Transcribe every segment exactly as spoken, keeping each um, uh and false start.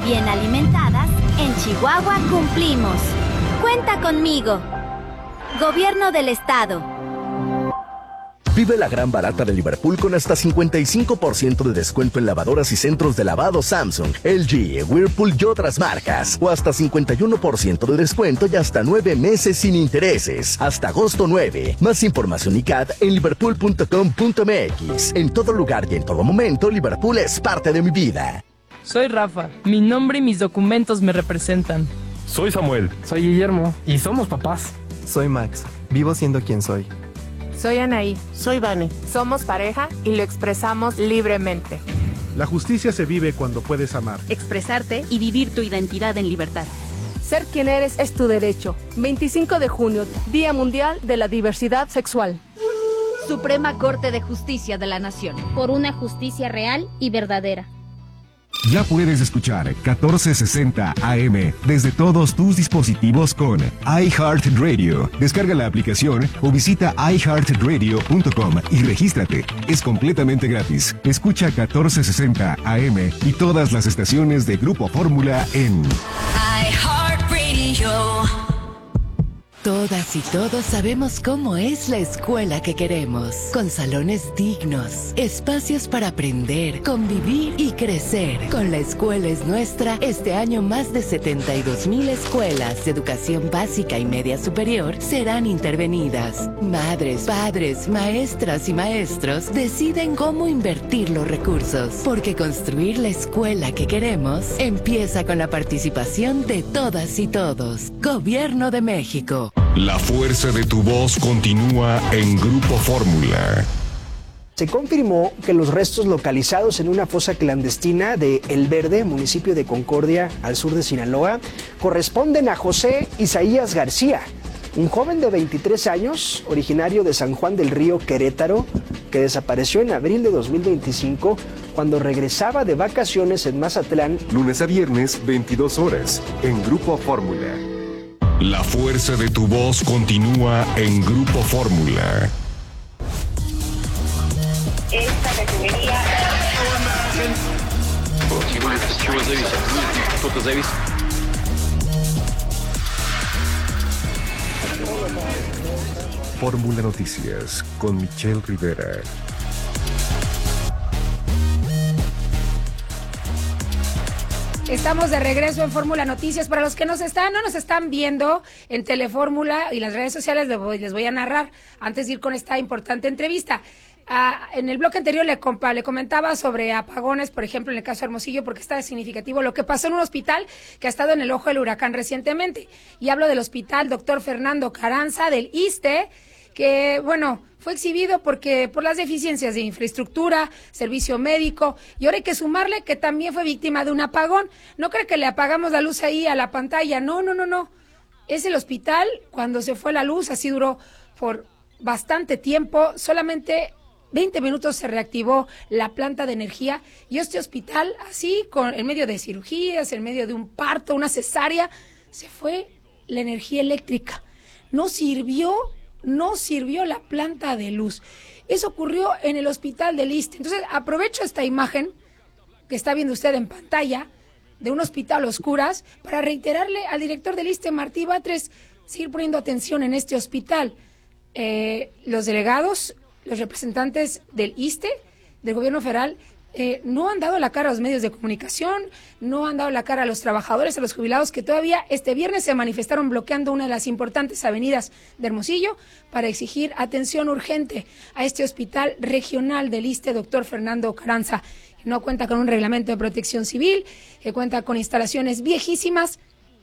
bien alimentadas, en Chihuahua cumplimos. Cuenta conmigo. Gobierno del Estado. Vive la gran barata de Liverpool con hasta cincuenta y cinco por ciento de descuento en lavadoras y centros de lavado Samsung, L G, Whirlpool y otras marcas. O hasta cincuenta y uno por ciento de descuento y hasta nueve meses sin intereses. Hasta agosto nueve. Más información y C A D en liverpool punto com punto m x. En todo lugar y en todo momento, Liverpool es parte de mi vida. Soy Rafa. Mi nombre y mis documentos me representan. Soy Samuel. Soy Guillermo. Y somos papás. Soy Max. Vivo siendo quien soy. Soy Anaí. Soy Vane. Somos pareja y lo expresamos libremente. La justicia se vive cuando puedes amar, expresarte y vivir tu identidad en libertad. Ser quien eres es tu derecho. veinticinco de junio, Día Mundial de la Diversidad Sexual. Suprema Corte de Justicia de la Nación. Por una justicia real y verdadera. Ya puedes escuchar catorce sesenta A M desde todos tus dispositivos con iHeartRadio. Descarga la aplicación o visita i heart radio punto com y regístrate. Es completamente gratis. Escucha catorce sesenta A M y todas las estaciones de Grupo Fórmula en iHeartRadio. Todas y todos sabemos cómo es la escuela que queremos, con salones dignos, espacios para aprender, convivir y crecer. Con La Escuela es Nuestra, este año más de setenta y dos mil escuelas de educación básica y media superior serán intervenidas. Madres, padres, maestras y maestros deciden cómo invertir los recursos, porque construir la escuela que queremos empieza con la participación de todas y todos. Gobierno de México. La fuerza de tu voz continúa en Grupo Fórmula. Se confirmó que los restos localizados en una fosa clandestina de El Verde, municipio de Concordia, al sur de Sinaloa, corresponden a José Isaías García, un joven de veintitrés años, originario de San Juan del Río, Querétaro, que desapareció en abril de dos mil veinticinco cuando regresaba de vacaciones en Mazatlán. Lunes a viernes, veintidós horas, en Grupo Fórmula. La fuerza de tu voz continúa en Grupo Fórmula. Esta categoría. Fórmula Noticias con Michelle Rivera. Estamos de regreso en Fórmula Noticias. Para los que nos están, no nos están viendo en Telefórmula y las redes sociales, les voy, les voy a narrar antes de ir con esta importante entrevista. Ah, en el bloque anterior le, compa, le comentaba sobre apagones, por ejemplo, en el caso de Hermosillo, porque está significativo lo que pasó en un hospital que ha estado en el ojo del huracán recientemente. Y hablo del hospital doctor Fernando Carranza del ISSSTE, que, bueno, fue exhibido porque por las deficiencias de infraestructura, servicio médico, y ahora hay que sumarle que también fue víctima de un apagón. No cree que le apagamos la luz ahí a la pantalla, no, no, no, no. Es el hospital, cuando se fue la luz, así duró por bastante tiempo, solamente veinte minutos se reactivó la planta de energía, y este hospital, así, con, en medio de cirugías, en medio de un parto, una cesárea, se fue la energía eléctrica. No sirvió No sirvió la planta de luz. Eso ocurrió en el hospital del ISSSTE. Entonces, aprovecho esta imagen que está viendo usted en pantalla de un hospital a oscuras para reiterarle al director del ISSSTE, Martí Batres, seguir poniendo atención en este hospital. Eh, los delegados, los representantes del ISSSTE, del gobierno federal, Eh, no han dado la cara a los medios de comunicación, no han dado la cara a los trabajadores, a los jubilados que todavía este viernes se manifestaron bloqueando una de las importantes avenidas de Hermosillo para exigir atención urgente a este hospital regional del ISSSTE, doctor Fernando Carranza, que no cuenta con un reglamento de protección civil, que cuenta con instalaciones viejísimas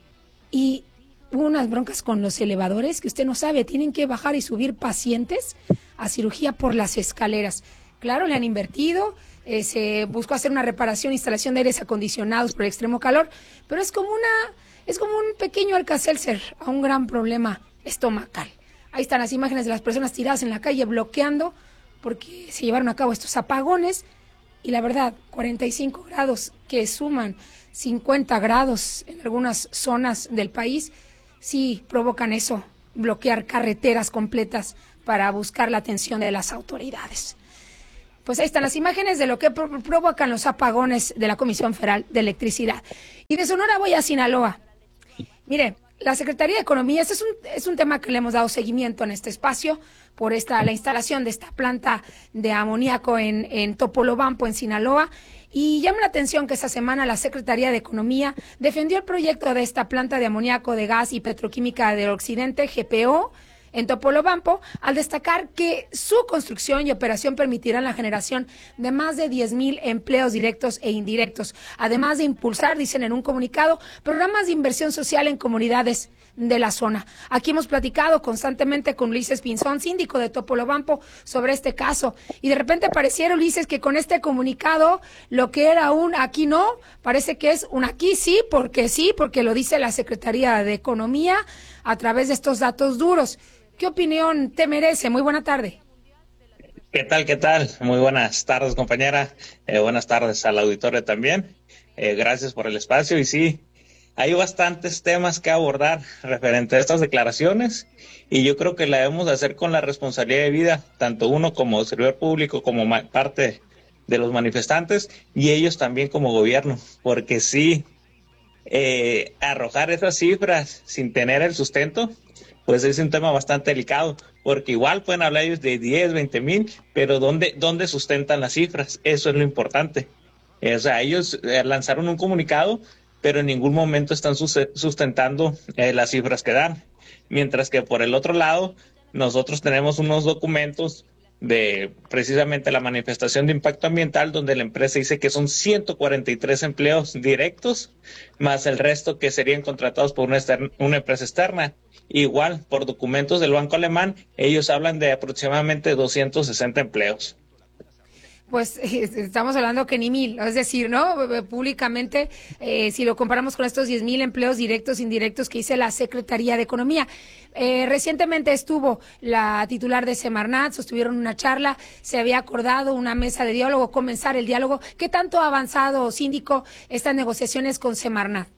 y hubo unas broncas con los elevadores que usted no sabe, tienen que bajar y subir pacientes a cirugía por las escaleras. Claro, le han invertido. Eh, se buscó hacer una reparación, instalación de aires acondicionados por el extremo calor, pero es como una, es como un pequeño Alka-Seltzer a un gran problema estomacal. Ahí están las imágenes de las personas tiradas en la calle bloqueando porque se llevaron a cabo estos apagones y la verdad, cuarenta y cinco grados que suman cincuenta grados en algunas zonas del país, sí provocan eso, bloquear carreteras completas para buscar la atención de las autoridades. Pues ahí están las imágenes de lo que pro- provocan los apagones de la Comisión Federal de Electricidad. Y de Sonora voy a Sinaloa. Mire, la Secretaría de Economía, este es un, es un tema que le hemos dado seguimiento en este espacio por esta la instalación de esta planta de amoníaco en, en Topolobampo, en Sinaloa. Y llama la atención que esta semana la Secretaría de Economía defendió el proyecto de esta planta de amoníaco de gas y petroquímica del Occidente, G P O, en Topolobampo, al destacar que su construcción y operación permitirán la generación de más de diez mil empleos directos e indirectos, además de impulsar, dicen en un comunicado, programas de inversión social en comunidades de la zona. Aquí hemos platicado constantemente con Ulises Pinzón, síndico de Topolobampo, sobre este caso, y de repente pareciera, Ulises, que con este comunicado lo que era un aquí no, parece que es un aquí sí, porque sí, porque lo dice la Secretaría de Economía a través de estos datos duros. ¿Qué opinión te merece? Muy buena tarde. ¿Qué tal, qué tal? Muy buenas tardes, compañera. Eh, buenas tardes al auditorio también. Eh, gracias por el espacio. Y sí, hay bastantes temas que abordar referente a estas declaraciones y yo creo que la debemos de hacer con la responsabilidad de vida, tanto uno como servidor público, como ma- parte de los manifestantes y ellos también como gobierno, porque sí, eh, arrojar esas cifras sin tener el sustento, pues es un tema bastante delicado, porque igual pueden hablar ellos de diez, veinte mil, pero ¿dónde, dónde sustentan las cifras? Eso es lo importante. Eh, o sea, ellos eh, lanzaron un comunicado, pero en ningún momento están sus- sustentando eh, las cifras que dan. Mientras que por el otro lado, nosotros tenemos unos documentos de precisamente la manifestación de impacto ambiental, donde la empresa dice que son ciento cuarenta y tres empleos directos, más el resto que serían contratados por una, externa, una empresa externa. Igual, por documentos del Banco Alemán, ellos hablan de aproximadamente doscientos sesenta empleos. Pues eh, estamos hablando que ni mil, es decir, ¿no? Públicamente, eh, si lo comparamos con estos diez mil empleos directos, indirectos que dice la Secretaría de Economía. Eh, recientemente estuvo la titular de Semarnat, sostuvieron una charla, se había acordado una mesa de diálogo, comenzar el diálogo. ¿Qué tanto ha avanzado, síndico, estas negociaciones con Semarnat?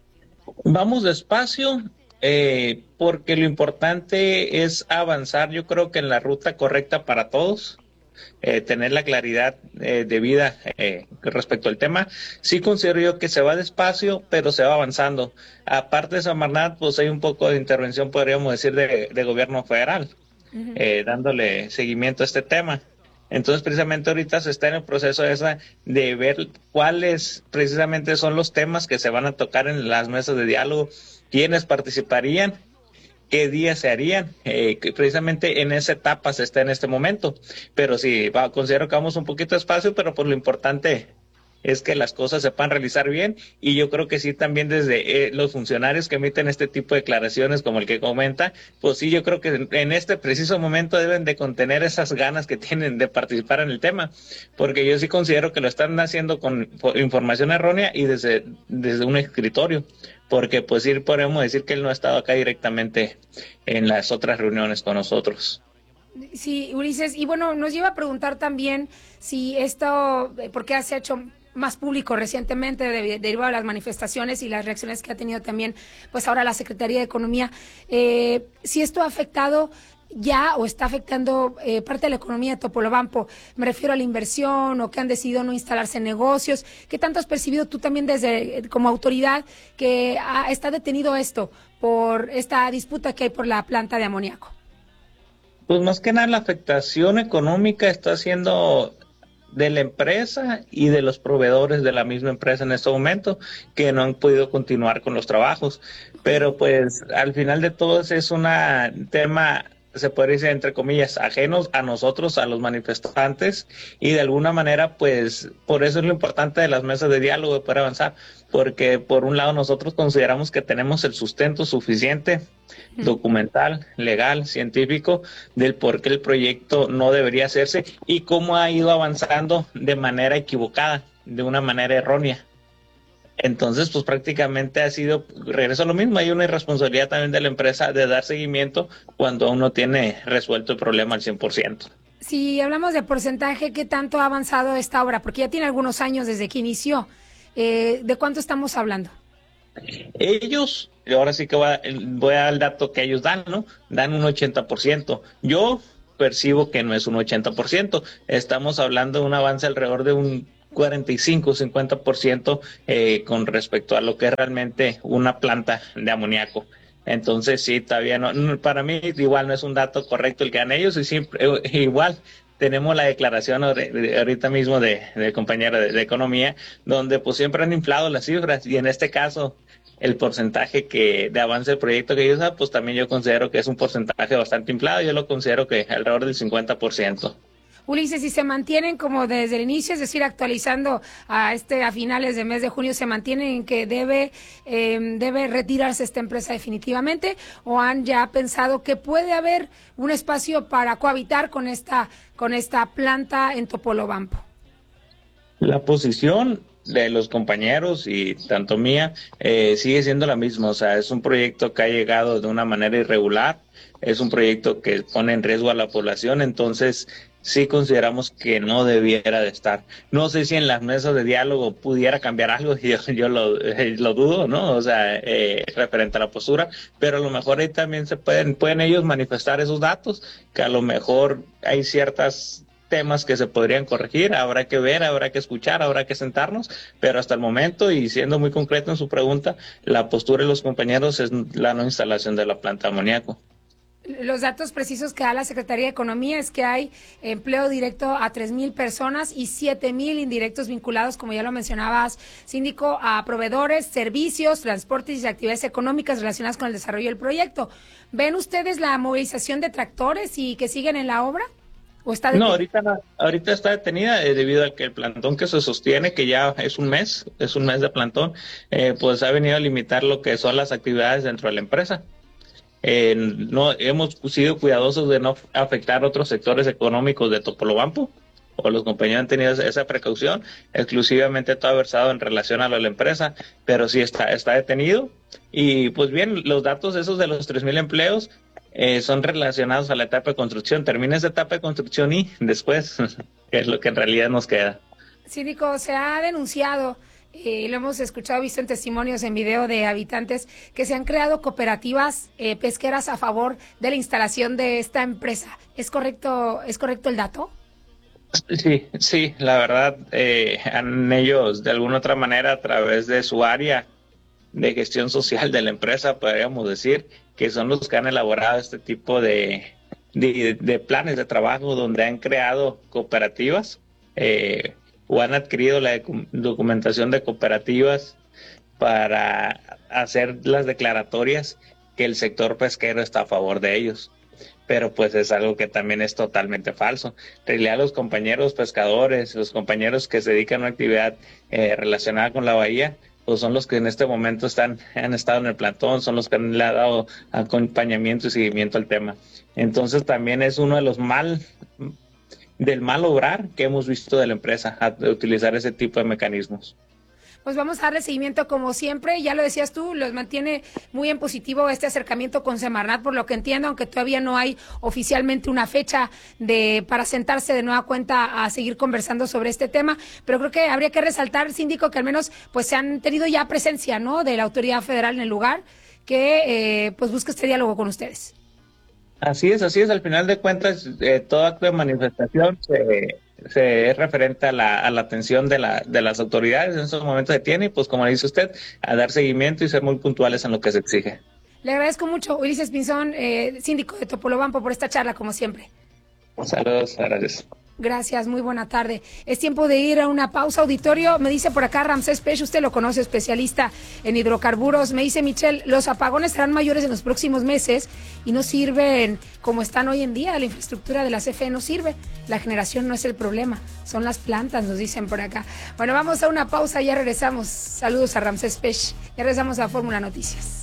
Vamos despacio, eh, porque lo importante es avanzar, yo creo que en la ruta correcta para todos. Eh, tener la claridad eh, de vida eh, respecto al tema. Sí considero yo que se va despacio, pero se va avanzando. Aparte de Semarnat, pues hay un poco de intervención, podríamos decir, de, de gobierno federal, uh-huh. eh, dándole seguimiento a este tema. Entonces, precisamente ahorita se está en el proceso esa de ver cuáles precisamente son los temas que se van a tocar en las mesas de diálogo, quiénes participarían, qué días se harían, eh, que precisamente en esa etapa se está en este momento. Pero sí, va, considero que vamos un poquito despacio, pero por lo importante es que las cosas se puedan realizar bien, y yo creo que sí también desde eh, los funcionarios que emiten este tipo de declaraciones como el que comenta, pues sí, yo creo que en, en este preciso momento deben de contener esas ganas que tienen de participar en el tema, porque yo sí considero que lo están haciendo con información errónea y desde, desde un escritorio, porque pues sí podemos decir que él no ha estado acá directamente en las otras reuniones con nosotros. Sí, Ulises, y bueno, nos lleva a preguntar también si esto, porque se ha hecho más público recientemente de, derivado de las manifestaciones y las reacciones que ha tenido también, pues ahora la Secretaría de Economía, eh, si esto ha afectado ya o está afectando eh, parte de la economía de Topolobampo. Me refiero a la inversión o que han decidido no instalarse en negocios. ¿Qué tanto has percibido tú también desde como autoridad que ha, está detenido esto por esta disputa que hay por la planta de amoníaco? Pues más que nada la afectación económica está siendo de la empresa y de los proveedores de la misma empresa en este momento, que no han podido continuar con los trabajos. Pero pues al final de todo es un tema, se puede decir entre comillas, ajenos a nosotros, a los manifestantes, y de alguna manera pues por eso es lo importante de las mesas de diálogo, de poder avanzar, porque por un lado nosotros consideramos que tenemos el sustento suficiente, documental, legal, científico, del por qué el proyecto no debería hacerse y cómo ha ido avanzando de manera equivocada, de una manera errónea. Entonces, pues prácticamente ha sido, regreso a lo mismo, hay una irresponsabilidad también de la empresa de dar seguimiento cuando aún no tiene resuelto el problema al cien por ciento. Si hablamos de porcentaje, ¿qué tanto ha avanzado esta obra? Porque ya tiene algunos años desde que inició. Eh, ¿De cuánto estamos hablando? Ellos, ahora sí que voy a, voy a dar el dato que ellos dan, ¿no? Dan un ochenta por ciento. Yo percibo que no es un ochenta por ciento. Estamos hablando de un avance alrededor de un cuarenta y cinco, cincuenta por ciento eh, con respecto a lo que es realmente una planta de amoníaco. Entonces sí, todavía no, para mí igual no es un dato correcto el que dan ellos, y siempre, igual tenemos la declaración ahorita mismo de, de compañera de, de economía, donde pues siempre han inflado las cifras, y en este caso el porcentaje que de avance del proyecto que ellos dan, pues también yo considero que es un porcentaje bastante inflado. Yo lo considero que alrededor del cincuenta por ciento. Ulises, si se mantienen como desde el inicio, es decir, actualizando a este a finales de mes de junio, ¿se mantienen en que debe eh, debe retirarse esta empresa definitivamente, o han ya pensado que puede haber un espacio para cohabitar con esta con esta planta en Topolobampo? La posición de los compañeros y tanto mía eh, sigue siendo la misma. O sea, es un proyecto que ha llegado de una manera irregular, es un proyecto que pone en riesgo a la población, entonces sí consideramos que no debiera de estar. No sé si en las mesas de diálogo pudiera cambiar algo, yo, yo lo, eh, lo dudo, ¿no? O sea, eh, referente a la postura, pero a lo mejor ahí también se pueden, pueden ellos manifestar esos datos, que a lo mejor hay ciertas temas que se podrían corregir, habrá que ver, habrá que escuchar, habrá que sentarnos, pero hasta el momento, y siendo muy concreto en su pregunta, la postura de los compañeros es la no instalación de la planta de amoníaco. Los datos precisos que da la Secretaría de Economía es que hay empleo directo a tres mil personas y siete mil indirectos vinculados, como ya lo mencionabas, síndico, a proveedores, servicios, transportes y actividades económicas relacionadas con el desarrollo del proyecto. ¿Ven ustedes la movilización de tractores y que siguen en la obra? ¿O está no, ahorita, ahorita está detenida eh, debido a que el plantón que se sostiene, que ya es un mes, es un mes de plantón, eh, pues ha venido a limitar lo que son las actividades dentro de la empresa. Eh, no hemos sido cuidadosos de no afectar otros sectores económicos de Topolobampo, o los compañeros han tenido esa precaución, exclusivamente todo versado en relación a lo de la empresa, pero sí está, está detenido. Y pues bien, los datos esos de los tres mil empleos eh, son relacionados a la etapa de construcción. Termina esa etapa de construcción y después, que es lo que en realidad nos queda. Síndico, se ha denunciado, y eh, lo hemos escuchado, visto en testimonios en video de habitantes, que se han creado cooperativas eh, pesqueras a favor de la instalación de esta empresa. ¿Es correcto, es correcto el dato? Sí, sí, la verdad, eh, han ellos de alguna otra manera, a través de su área de gestión social de la empresa, podríamos decir, que son los que han elaborado este tipo de, de, de planes de trabajo, donde han creado cooperativas, eh, o han adquirido la documentación de cooperativas para hacer las declaratorias que el sector pesquero está a favor de ellos. Pero pues es algo que también es totalmente falso. En realidad los compañeros pescadores, los compañeros que se dedican a una actividad eh, relacionada con la bahía, pues son los que en este momento están, han estado en el plantón, son los que han le ha dado acompañamiento y seguimiento al tema. Entonces también es uno de los mal... del mal obrar que hemos visto de la empresa, a utilizar ese tipo de mecanismos. Pues vamos a darle seguimiento como siempre, ya lo decías tú, los mantiene muy en positivo este acercamiento con Semarnat, por lo que entiendo, aunque todavía no hay oficialmente una fecha de para sentarse de nueva cuenta a seguir conversando sobre este tema, pero creo que habría que resaltar, síndico, que al menos pues se han tenido ya presencia, ¿no?, de la autoridad federal en el lugar, que eh, pues busca este diálogo con ustedes. Así es, así es. Al final de cuentas, eh, todo acto de manifestación se, se es referente a la, a la atención de, la, de las autoridades en esos momentos que tiene, y pues como dice usted, a dar seguimiento y ser muy puntuales en lo que se exige. Le agradezco mucho, Ulises Pinzón, eh, síndico de Topolobampo, por esta charla, como siempre. Saludos, gracias. Gracias, muy buena tarde. Es tiempo de ir a una pausa, auditorio. Me dice por acá Ramsés Pech, usted lo conoce, especialista en hidrocarburos. Me dice Michelle, los apagones serán mayores en los próximos meses y no sirven como están hoy en día. La infraestructura de la C F E no sirve. La generación no es el problema, son las plantas, nos dicen por acá. Bueno, vamos a una pausa, ya regresamos. Saludos a Ramsés Pech. Ya regresamos a Fórmula Noticias.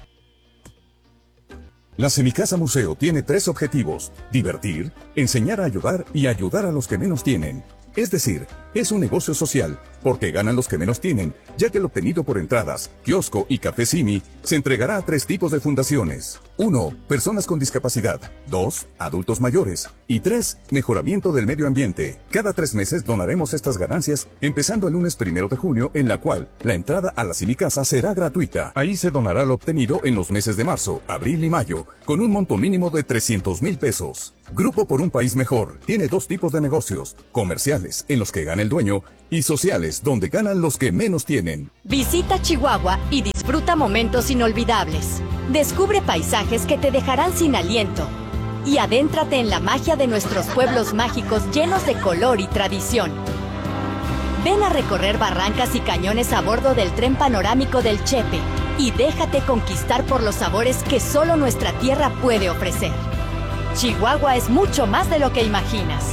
La Semicasa Museo tiene tres objetivos: divertir, enseñar a ayudar y ayudar a los que menos tienen. Es decir, es un negocio social, porque ganan los que menos tienen, ya que el obtenido por entradas, kiosco y café Simi se entregará a tres tipos de fundaciones. uno. Personas con discapacidad. dos. Adultos mayores. Y tres. Mejoramiento del medio ambiente. Cada tres meses donaremos estas ganancias, empezando el lunes primero de junio, en la cual la entrada a la Cilicasa será gratuita. Ahí se donará lo obtenido en los meses de marzo, abril y mayo, con un monto mínimo de trescientos mil pesos. Grupo por un País Mejor tiene dos tipos de negocios: comerciales, en los que gana el dueño, y sociales, donde ganan los que menos tienen. Visita Chihuahua y disfruta momentos inolvidables. Descubre paisajes que te dejarán sin aliento. Y adéntrate en la magia de nuestros pueblos mágicos llenos de color y tradición. Ven a recorrer barrancas y cañones a bordo del tren panorámico del Chepe y déjate conquistar por los sabores que solo nuestra tierra puede ofrecer. Chihuahua es mucho más de lo que imaginas.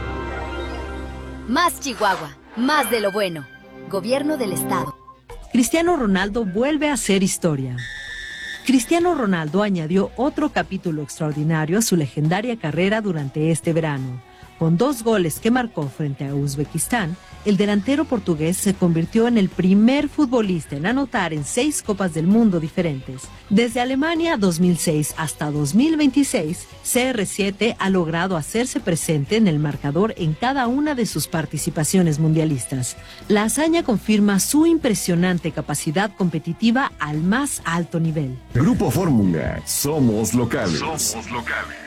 Más Chihuahua, más de lo bueno. Gobierno del Estado. Cristiano Ronaldo vuelve a hacer historia. Cristiano Ronaldo añadió otro capítulo extraordinario a su legendaria carrera durante este verano. Con dos goles que marcó frente a Uzbekistán, el delantero portugués se convirtió en el primer futbolista en anotar en seis Copas del Mundo diferentes. Desde Alemania dos mil seis hasta dos mil veintiséis, C R siete ha logrado hacerse presente en el marcador en cada una de sus participaciones mundialistas. La hazaña confirma su impresionante capacidad competitiva al más alto nivel. Grupo Fórmula, somos locales. Somos locales.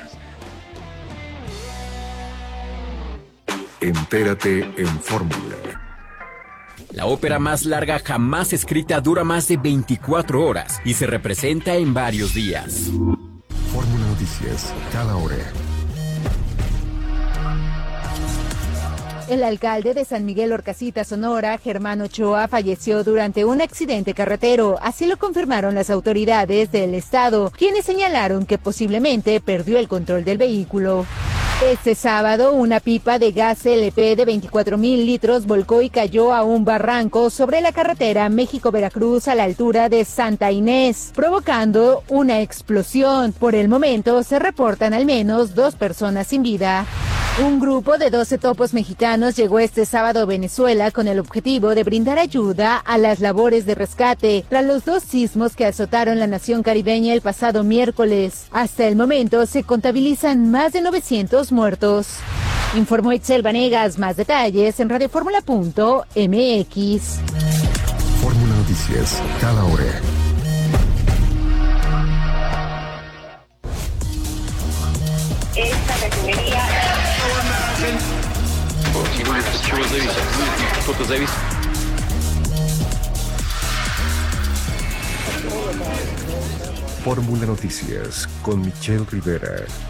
Entérate en Fórmula. La ópera más larga jamás escrita dura más de veinticuatro horas y se representa en varios días. Fórmula Noticias, cada hora. El alcalde de San Miguel Orcasitas, Sonora, Germán Ochoa, falleció durante un accidente carretero. Así lo confirmaron las autoridades del estado, quienes señalaron que posiblemente perdió el control del vehículo. Este sábado, una pipa de gas L P de veinticuatro mil litros volcó y cayó a un barranco sobre la carretera México-Veracruz a la altura de Santa Inés, provocando una explosión. Por el momento, se reportan al menos dos personas sin vida. Un grupo de doce topos mexicanos llegó este sábado a Venezuela con el objetivo de brindar ayuda a las labores de rescate tras los dos sismos que azotaron la nación caribeña el pasado miércoles. Hasta el momento se contabilizan más de novecientos muertos. Informó Itzel Vanegas. Más detalles en radioformula punto m x. Fórmula Noticias, cada hora. Esta refinería... Fórmula Noticias con Michelle Rivera.